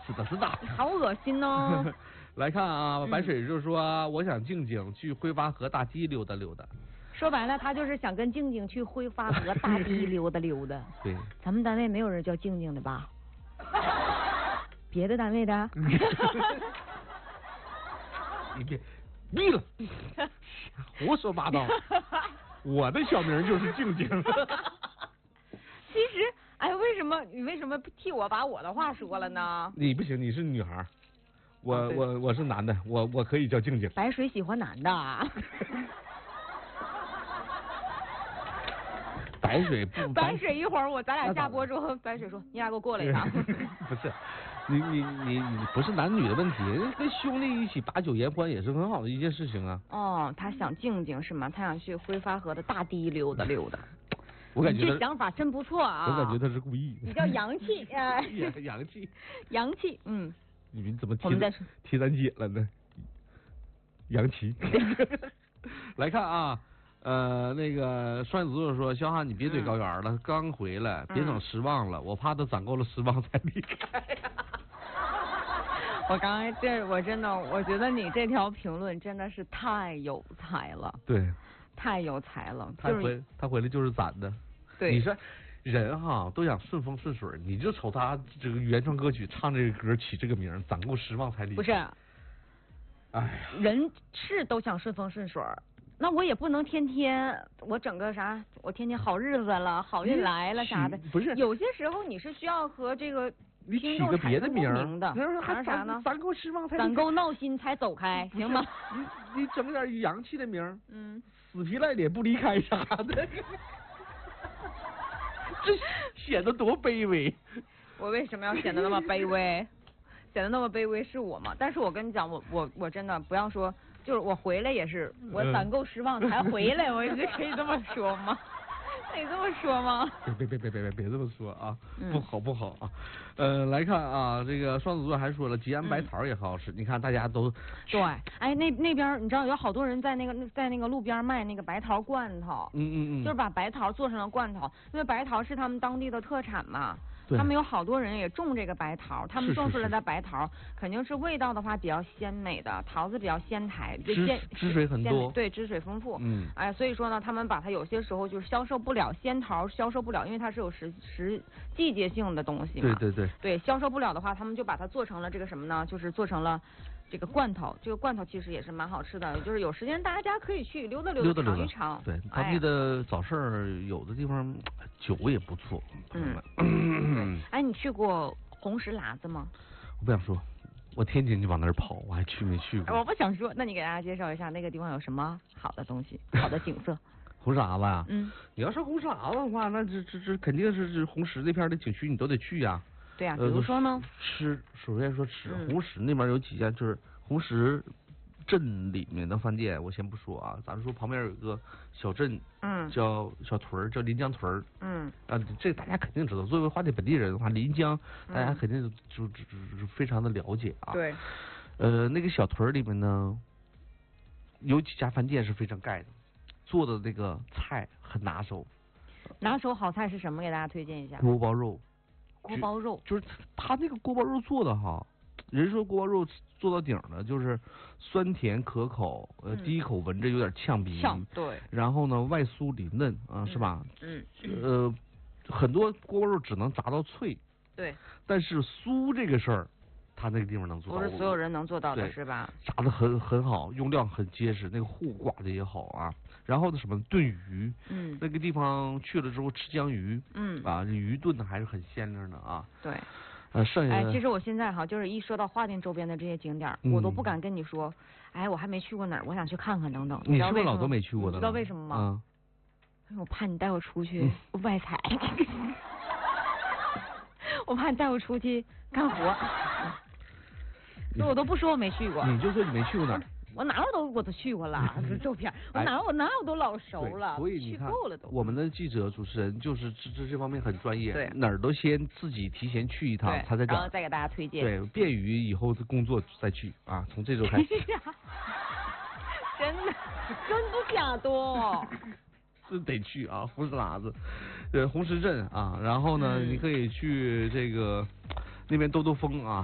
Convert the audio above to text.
是的，是的。 好恶心哦。 来看啊，白水就说我想静静去挥发河大堤溜达溜达。 说白了，他就是想跟静静去挥发河大堤溜达溜达。 对， 咱们单位没有人叫静静的吧？别的单位的？ 你别腻了，胡说八道。我的小名就是静静。 其实，哎，你为什么替我把我的话说了呢？ 你不行，你是女孩，我是男的，我可以叫静静。 白水喜欢男的。白水一会儿咱俩下播之后，白水说你俩给我过来一趟。 不是，你不是男女的问题，跟兄弟一起把酒言欢也是很好的一件事情啊。 哦，他想静静是吗？他想去挥发河的大堤溜达溜达。 我感觉这想法真不错啊！ 我感觉他是故意。 你叫洋气啊！ 洋气， 洋气，嗯。 你们怎么提咱姐了呢？洋气。来看啊，那个双子座说，肖汉你别怼高原了，刚回来，别整失望了，我怕他攒够了失望才离开。 我刚才我觉得你这条评论真的是太有才了。 对。 太有才了， 他回来就是攒的。 对， 你说人哈都想顺风顺水，你就瞅他这个原创歌曲唱这个歌起这个名，攒够失望才离开。 不是， 哎呀， 人是都想顺风顺水，那我也不能天天我整个啥，我天天好日子了，好运来了啥的。 不是， 有些时候你是需要和这个你起个别的名的，还啥呢？ 攒够失望才， 攒够闹心才走开，行吗？ 你整点洋气的名，死皮赖脸不离开啥的，这显得多卑微。 我为什么要显得那么卑微？显得那么卑微是我吗？但是我跟你讲，我真的不要说，就是我回来也是我攒够失望才回来，我就可以这么说吗？可以这么说吗？ 别这么说啊，不好啊。来看啊，这个双子座还说了，吉安白桃也很好吃。你看大家都对，哎，那边你知道有好多人在那个路边卖那个白桃罐头，就是把白桃做成了罐头，因为白桃是他们当地的特产嘛。他们有好多人也种这个白桃，他们种出来的白桃肯定是味道的话比较鲜美的，桃子比较鲜台， 汁水很多， 对，汁水丰富。哎，所以说呢，他们把它有些时候就是销售不了，鲜桃销售不了，因为它是有季节性的东西嘛。对，销售不了的话，他们就把它做成了这个什么呢？就是做成了这个罐头，这个罐头其实也是蛮好吃的，就是有时间大家可以去溜达尝一尝。 对，当地的早市有的地方酒也不错。 哎，你去过红石喇子吗？ 我不想说，我天天就往那儿跑，我还没去过。 我不想说，那你给大家介绍一下那个地方有什么好的东西，好的景色。 红石喇子呀，你要说红石喇子的话，那这肯定是红石那片的景区你都得去呀。 对呀，比如说呢？ 首先说吃，红石那边有几家，就是红石镇里面的饭店，我先不说啊，咱们说旁边有一个小镇，叫小屯，叫临江屯，这大家肯定知道。作为花店本地人的话，临江大家肯定就非常的了解啊。 对。 那个小屯里面呢，有几家饭店是非常盖的，做的那个菜很拿手。 拿手好菜是什么？给大家推荐一下。 锅包肉。 锅包肉就是他那个锅包肉做的哈，人说锅包肉做到顶了，就是酸甜可口，第一口闻着有点呛鼻， 对， 然后呢外酥里嫩啊，是吧？很多锅包肉只能炸到脆， 对， 但是酥这个事儿，他那个地方能做到， 不是所有人能做到的，是吧？ 炸的很好，用料很结实，那个糊刮的也好啊。然后呢，什么炖鱼，那个地方去了之后吃江鱼，鱼炖的还是很鲜亮的啊。 对， 剩下的， 其实我现在哈，就是一说到花店周边的这些景点，我都不敢跟你说，哎，我还没去过哪儿，我想去看看等等。 你是不是老都没去过的？ 你知道为什么吗？我怕你带我出去外采，我怕你带我出去干活，所以我都不说我没去过。 你就说你没去过哪儿？ 我哪有我都去过了，这照片我哪有都老熟了， 所以你看， 去够了都。 我们的记者主持人就是这方面很专业， 对， 哪儿都先自己提前去一趟，他再讲， 然后再给大家推荐， 对，便于以后的工作再去啊，从这周开始。 真的，真不假多。 是得去啊，红石喇子，红石镇啊，然后呢，你可以去这个那边兜兜风啊。